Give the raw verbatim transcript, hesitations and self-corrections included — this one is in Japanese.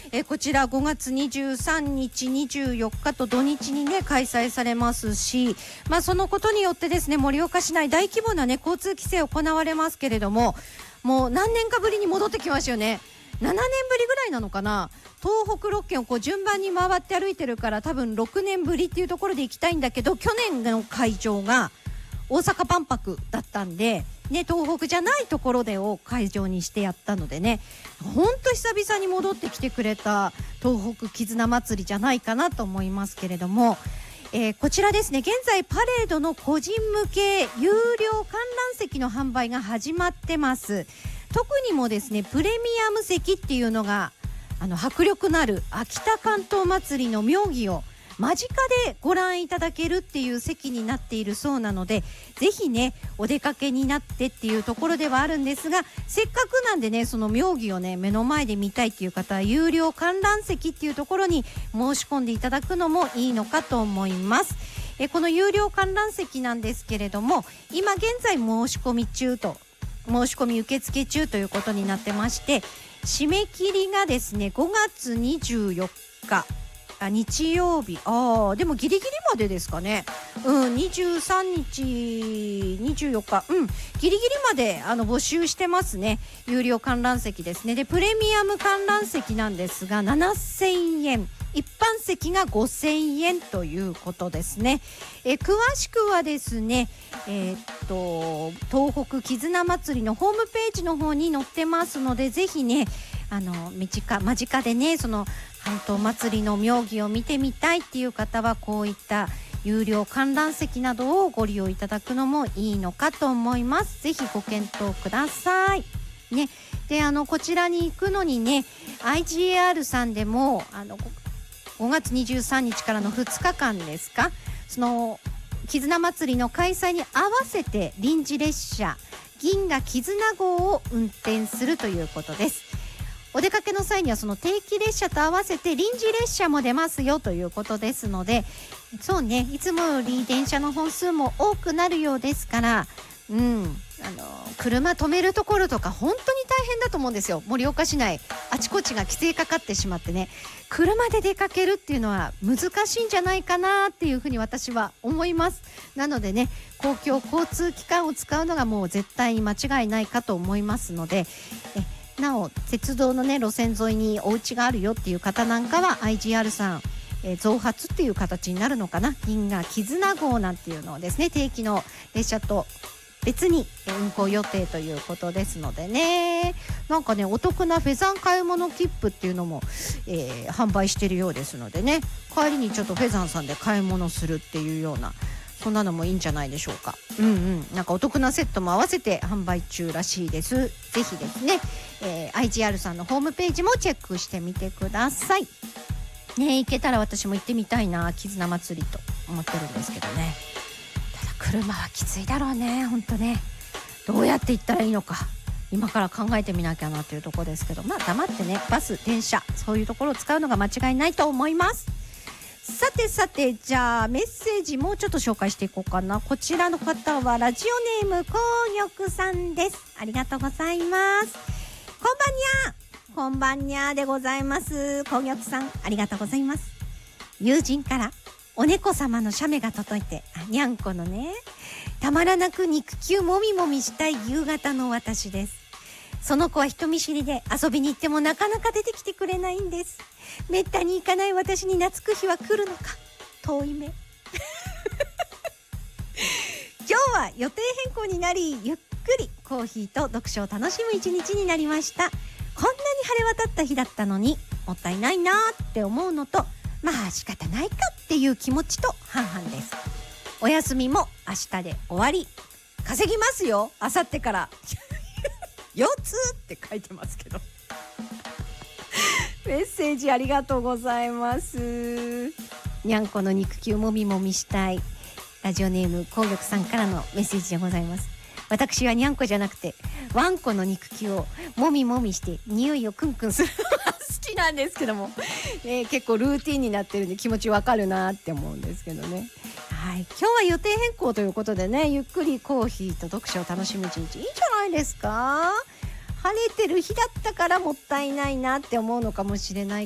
えー、こちらごがつにじゅうさんにちにじゅうよっかと土日にね開催されますし、まあそのことによってですね盛岡市内大規模なね交通規制行われますけれども、もう何年かぶりに戻ってきましたよね。ななねんぶりぐらいなのかな。東北ろっけんをこう順番に回って歩いてるから多分ろくねんぶりっていうところで行きたいんだけど、去年の会場が大阪万博だったんでね、東北じゃないところでを会場にしてやったのでね、ほんと久々に戻ってきてくれた東北絆祭りじゃないかなと思いますけれども、えー、こちらですね、現在パレードの個人向け有料観覧席の販売が始まってます。特にもですねプレミアム席っていうのがあの迫力のある秋田関東祭りの妙義を間近でご覧いただけるっていう席になっているそうなので、ぜひねお出かけになってっていうところではあるんですが、せっかくなんでねその妙義をね目の前で見たいっていう方は有料観覧席っていうところに申し込んでいただくのもいいのかと思います。えこの有料観覧席なんですけれども、今現在申し込み中と申し込み受付中ということになってまして、締め切りがですねごがつにじゅうよっか、あ日曜日、あでもギリギリまでですかね、うんにじゅうさんにちにじゅうよっか、うんギリギリまであの募集してますね。有料観覧席ですね。でプレミアム観覧席なんですがななせんえん、一般席がごせんえんということですね。え詳しくはですねえー、っと東北絆祭りのホームページの方に載ってますので、ぜひねあの身近間近でねその関東祭りの妙義を見てみたいっていう方はこういった有料観覧席などをご利用いただくのもいいのかと思います。ぜひご検討くださいね。であのこちらに行くのにね アイジーアール さんでもあのごがつにじゅうさんにちからのふつかかんですか、その絆祭りの開催に合わせて臨時列車銀河絆号を運転するということです。お出かけの際にはその定期列車と合わせて臨時列車も出ますよということですので、そうねいつもより電車の本数も多くなるようですから、うんあの車止めるところとか本当に大変だと思うんですよ。盛岡市内あちこちが規制かかってしまってね、車で出かけるっていうのは難しいんじゃないかなっていうふうに私は思います。なのでね公共交通機関を使うのがもう絶対に間違いないかと思いますので、えなお鉄道のね路線沿いにお家があるよっていう方なんかは アイジーアール さん、えー、増発っていう形になるのかな、銀河絆号なんていうのをですね定期の列車と別に運行予定ということですのでね、なんかねお得なフェザン買い物切符っていうのも、えー、販売しているようですのでね、帰りにちょっとフェザンさんで買い物するっていうようなそんなのもいいんじゃないでしょうか。うんうんなんかお得なセットも合わせて販売中らしいです。ぜひですね、えー、アイジーアール さんのホームページもチェックしてみてくださいね。行けたら私も行ってみたいな絆祭りと思ってるんですけどね。車はきついだろうねほんとね。どうやって行ったらいいのか今から考えてみなきゃなというところですけど、まあ黙ってねバス電車そういうところを使うのが間違いないと思います。さてさてじゃあメッセージもうちょっと紹介していこうかな。こちらの方はラジオネームこう玉さんです。ありがとうございます。こんばんにゃこんばんにゃでございます。こう玉さんありがとうございます。友人からお猫様の写メが届いて、あにゃんこのねたまらなく肉球もみもみしたい夕方の私です。その子は人見知りで遊びに行ってもなかなか出てきてくれないんです。めったに行かない私に懐く日は来るのか遠い目今日は予定変更になりゆっくりコーヒーと読書を楽しむ一日になりました。こんなに晴れ渡った日だったのにもったいないなって思うのと、まあ仕方ないかっていう気持ちと半々です。お休みも明日で終わり。稼ぎますよ明後日から腰痛って書いてますけどメッセージありがとうございます。にゃんこの肉球もみもみしたいラジオネームこう玉さんからのメッセージでございます。私はにゃんこじゃなくてワンコの肉球をもみもみして匂いをクンクンするのが好きなんですけども、ね、結構ルーティンになってるんで気持ちわかるなって思うんですけどね。はい、今日は予定変更ということでねゆっくりコーヒーと読書を楽しむ一日いいんじゃないですか。晴れてる日だったからもったいないなって思うのかもしれない